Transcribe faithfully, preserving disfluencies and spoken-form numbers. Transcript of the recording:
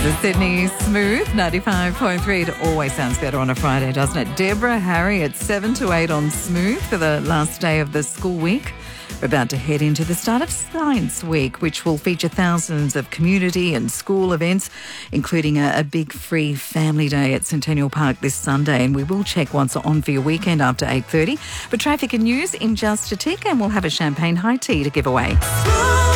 The Sydney Smooth, ninety-five point three. It always sounds better on a Friday, doesn't it? Deborah Harry at seven to eight on Smooth for the last day of the school week. We're about to head into the start of Science Week, which will feature thousands of community and school events, including a, a big free family day at Centennial Park this Sunday. And we will check what's on for your weekend after eight thirty. But traffic and news in just a tick, and we'll have a champagne high tea to give away.